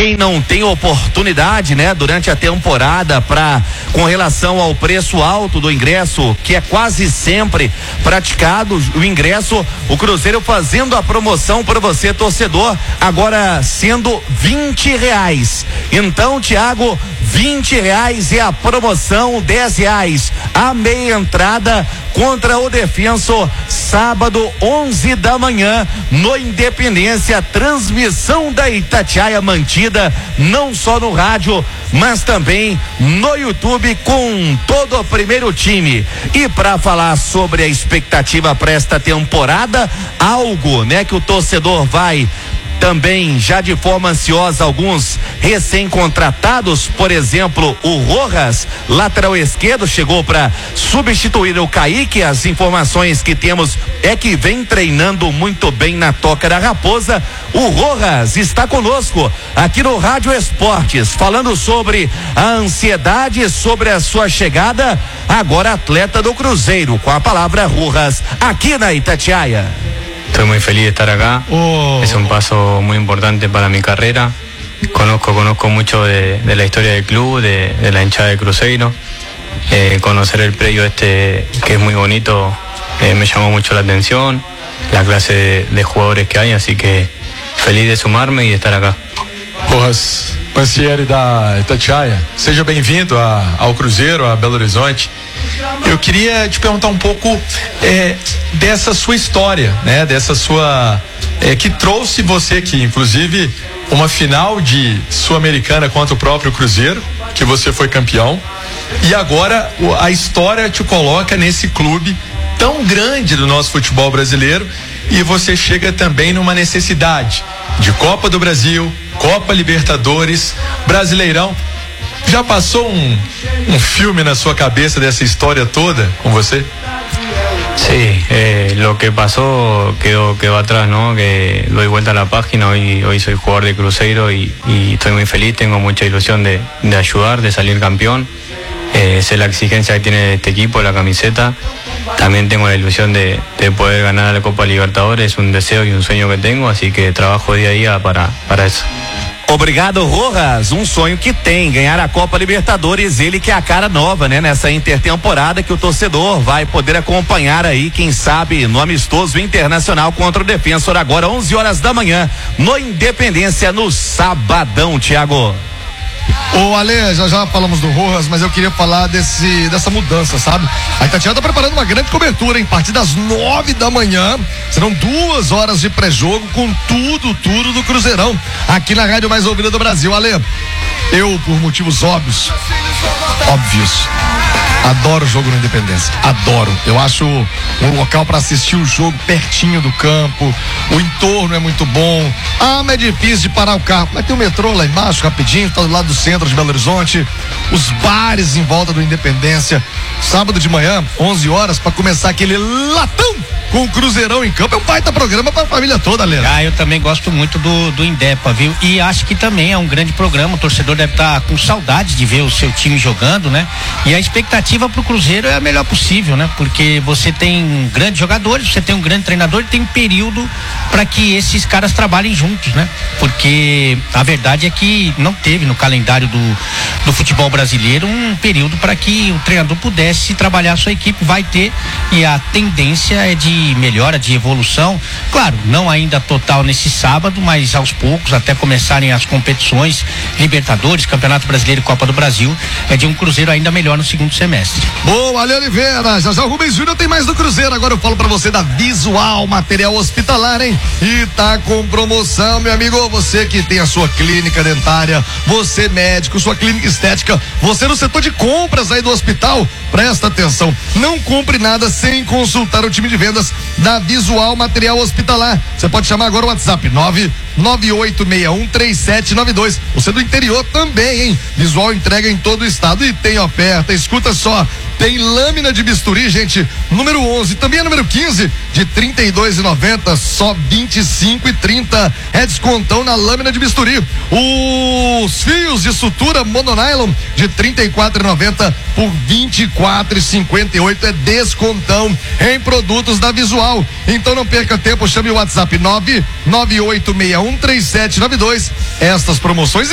quem não tem oportunidade, né, durante a temporada com relação ao preço alto do ingresso, que é quase sempre praticado o ingresso, o Cruzeiro fazendo a promoção para você, torcedor, agora sendo R$20. Então, Thiago, R$20 é a promoção, R$10 a meia entrada contra o Defensor, sábado 11 da manhã no Independência, transmissão da Itatiaia mantida não só no rádio, mas também no YouTube com todo o primeiro time. E para falar sobre a expectativa para esta temporada, algo, né, que o torcedor vai também já de forma ansiosa, alguns recém-contratados, por exemplo, o Rojas, lateral esquerdo, chegou para substituir o Kaique. As informações que temos é que vem treinando muito bem na Toca da Raposa. O Rojas está conosco aqui no Rádio Esportes, falando sobre a ansiedade, sobre a sua chegada, agora atleta do Cruzeiro. Com a palavra, Rojas, aqui na Itatiaia. Estoy muy feliz de estar acá. Es un paso muy importante para mi carrera. Conozco mucho de la historia del club, de la hinchada de Cruzeiro. Conocer el predio que es muy bonito, me llamó mucho la atención. La clase de jugadores que hay, así que feliz de sumarme y de estar acá. Rojas Pansieri da Itatiaia, seja bem-vindo ao Cruzeiro, a Belo Horizonte. Eu queria te perguntar um pouco dessa sua história, né? Dessa sua que trouxe você aqui, inclusive uma final de Sul-Americana contra o próprio Cruzeiro, que você foi campeão, e agora a história te coloca nesse clube tão grande do nosso futebol brasileiro, e você chega também numa necessidade de Copa do Brasil, Copa Libertadores, Brasileirão. Já passou um filme na sua cabeça dessa história toda com você? Sí, lo que pasó quedó atrás, ¿no? Que doy vuelta a la página, hoy soy jugador de Cruzeiro y estoy muy feliz, tengo mucha ilusión de ayudar, de salir campeón. Sé la exigencia que tiene este equipo, la camiseta. También tengo la ilusión de poder ganar la Copa Libertadores, es un deseo y un sueño que tengo, así que trabajo día a día para eso. Obrigado, Rojas. Um sonho que tem, ganhar a Copa Libertadores, ele que é a cara nova, né? Nessa intertemporada que o torcedor vai poder acompanhar aí, quem sabe, no amistoso internacional contra o Defensor, agora 11 horas da manhã, no Independência, no sabadão, Thiago. Ô Ale, já falamos do Rojas, mas eu queria falar dessa mudança, sabe? A Itatiaia tá preparando uma grande cobertura, hein? A partir das 9 da manhã, serão 2 horas de pré-jogo com tudo do Cruzeirão, aqui na rádio mais ouvida do Brasil. Ale, eu, por motivos óbvios, adoro o jogo na Independência, adoro. Eu acho um local para assistir o jogo pertinho do campo, o entorno é muito bom. Mas é difícil de parar o carro, mas tem o metrô lá embaixo, rapidinho, tá do lado do centro de Belo Horizonte, os bares em volta do Independência. Sábado de manhã, 11 horas, para começar aquele latão com o Cruzeirão em campo. É um baita programa pra família toda, Lena. Eu também gosto muito do Indepa, viu? E acho que também é um grande programa, o torcedor deve estar com saudade de ver o seu time jogando, né? E a expectativa pro Cruzeiro é a melhor possível, né? Porque você tem grandes jogadores, você tem um grande treinador e tem um período para que esses caras trabalhem juntos, né? Porque a verdade é que não teve no calendário do futebol brasileiro um período para que o treinador pudesse trabalhar a sua equipe. Vai ter, e a tendência é de melhora, de evolução, claro, não ainda total nesse sábado, mas aos poucos, até começarem as competições, Libertadores, Campeonato Brasileiro e Copa do Brasil, é de um Cruzeiro ainda melhor no segundo semestre. Boa, Ale Oliveira, já o Rubens Júnior tem mais do Cruzeiro. Agora eu falo pra você da Visual Material Hospitalar, hein? E tá com promoção, meu amigo. Você que tem a sua clínica dentária, você médico, sua clínica estética, você no setor de compras aí do hospital, presta atenção, não compre nada sem consultar o time de vendas da Visual Material Hospitalar. Você pode chamar agora o WhatsApp 998613792. Você do interior também, hein? Visual entrega em todo o estado e tem oferta. Escuta só, tem lâmina de bisturi, gente, número 11, também é número 15, de R$32,90, só R$25,30. É descontão na lâmina de bisturi. Os fios de sutura mononylon de R$34,90 por R$24,58. É descontão em produtos da Visual. Então não perca tempo, chame o WhatsApp 998613792. Estas promoções